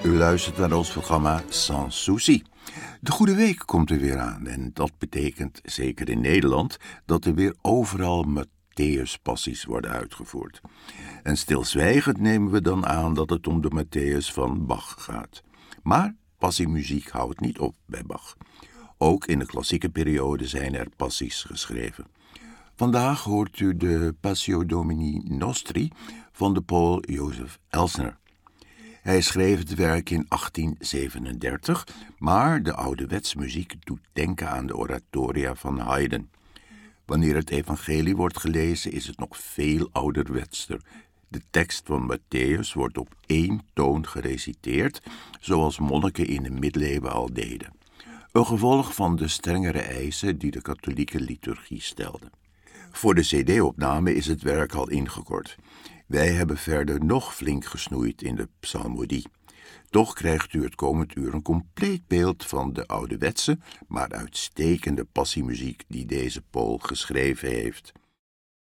U luistert naar ons programma Sans Souci. De Goede Week komt er weer aan en dat betekent, zeker in Nederland, dat er weer overal Matthäuspassies worden uitgevoerd. En stilzwijgend nemen we dan aan dat het om de Matthäus van Bach gaat. Maar passiemuziek houdt niet op bij Bach. Ook in de klassieke periode zijn er passies geschreven. Vandaag hoort u de Passio Domini Nostri van de Pool Jozef Elsner. Hij schreef het werk in 1837, maar de ouderwets muziek doet denken aan de oratoria van Haydn. Wanneer het evangelie wordt gelezen, is het nog veel ouderwetster. De tekst van Matthäus wordt op 1 toon gereciteerd, zoals monniken in de middeleeuwen al deden. Een gevolg van de strengere eisen die de katholieke liturgie stelde. Voor de cd-opname is het werk al ingekort. Wij hebben verder nog flink gesnoeid in de psalmodie. Toch krijgt u het komend uur een compleet beeld van de ouderwetse, maar uitstekende passiemuziek die deze Pool geschreven heeft.